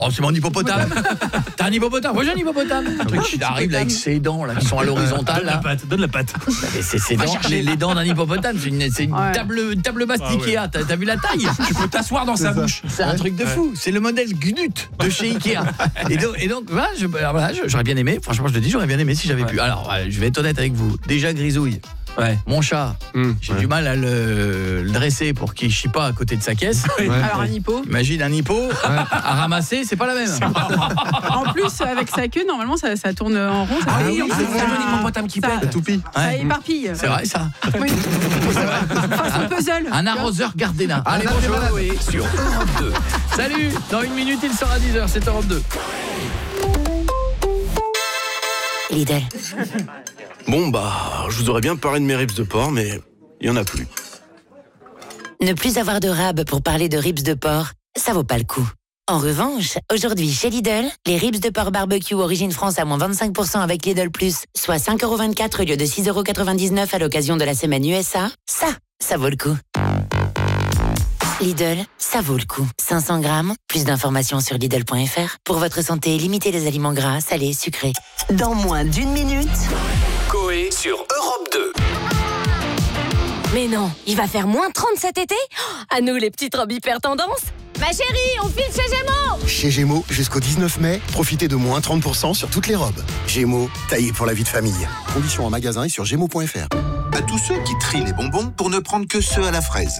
Oh, c'est mon hippopotame. T'as un hippopotame? Moi j'ai un hippopotame. Un truc qui arrive là avec ses dents là, qui sont à l'horizontale. Donne la patte. Mais c'est les dents d'un hippopotame. C'est une table basse Ikea. T'as vu la taille? Tu peux t'asseoir dans sa bouche. C'est un truc de fou. C'est le modèle Gnut de chez Ikea. Et donc voilà, j'aurais bien aimé. Franchement, je te dis, j'aurais bien aimé si j'avais pu. Alors, je vais être honnête avec vous. Déjà grisouille. Ouais. Mon chat, j'ai du mal à le dresser pour qu'il chie pas à côté de sa caisse. Alors un hippo. Imagine un hippo à ramasser, c'est pas la même. En plus, avec sa queue, normalement, ça tourne en rond. Ça oui, c'est un hippopotame qui pète. Toupie. Ça éparpille. C'est vrai ça. Oui. Façon puzzle. Un arroseur Gardena. Allez, bonjour sur Europe 2. Salut, dans une minute il sera 10h, c'est Europe 2. Lidl. Bon je vous aurais bien parlé de mes ribs de porc, mais il y en a plus. Ne plus avoir de rab pour parler de ribs de porc, ça vaut pas le coup. En revanche, aujourd'hui chez Lidl, les ribs de porc barbecue origine France à moins 25% avec Lidl+, soit 5,24€ au lieu de 6,99€ à l'occasion de la semaine USA, ça vaut le coup. Lidl, ça vaut le coup. 500 grammes, plus d'informations sur Lidl.fr. Pour votre santé, limitez les aliments gras, salés, sucrés. Dans moins d'une minute. Coé sur Europe 2. Mais non, il va faire moins 30 cet été? À nous les petites robes hyper tendance. Ma chérie, on file chez Gémeaux. Chez Gémeaux, jusqu'au 19 mai, profitez de moins 30% sur toutes les robes. Gémeaux, taillé pour la vie de famille. Conditions en magasin et sur gémeaux.fr. À tous ceux qui trient les bonbons pour ne prendre que ceux à la fraise.